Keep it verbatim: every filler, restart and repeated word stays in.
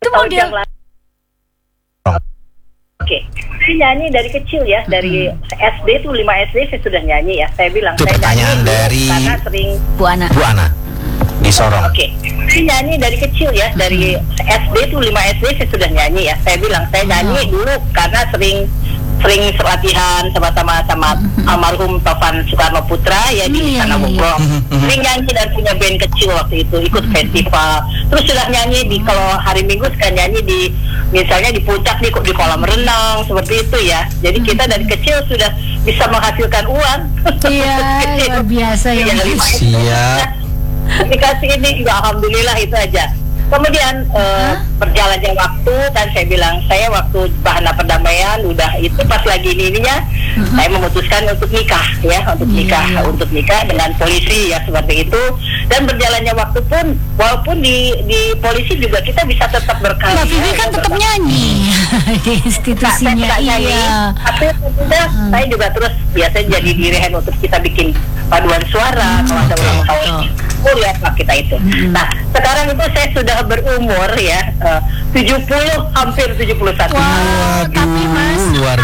tahun model. yang lalu. Oke, saya nyanyi dari kecil ya, dari S D tuh lima S D saya sudah nyanyi ya. Saya bilang Itu saya pertanyaan nyanyi dari karena sering. Bu Ana. Bu Ana di Sorong. Oke, saya nyanyi dari kecil ya, dari S D tuh lima S D saya sudah nyanyi ya. Saya bilang saya nyanyi dulu karena sering sering latihan sama-sama sama almarhum Tovan Soekarno Putra ya di Iya, Istana iya, iya. Bogor. Sering nyanyi dan punya band kecil waktu itu, ikut festival. Terus sudah nyanyi di kalau hari Minggu suka nyanyi di misalnya di puncak di, di kolam renang seperti itu ya. Jadi kita dari kecil sudah bisa menghasilkan uang. Iya, luar biasa ya. Iya, lima S D. Siap. Dikasih ini juga alhamdulillah itu aja. Kemudian eh, berjalannya waktu kan saya bilang saya waktu Bahana Perdamaian udah itu pas lagi ini ininya saya memutuskan untuk nikah ya untuk nikah Iya, iya. untuk nikah dengan polisi ya seperti itu, dan berjalannya waktu pun walaupun di di polisi juga kita bisa tetap berkarya. Mbak Vivi kan ya, tetap tetap- nyanyi di Nah, saya institusinya. tidak nyanyi, Iya. tapi tentunya saya juga terus biasanya jadi direhen untuk kita bikin paduan suara kalau ada ulang tahun oh ya Pak, kita itu. Nah sekarang itu saya sudah berumur ya eh, tujuh puluh hampir tujuh puluh satu. Wah, tapi Mas, luar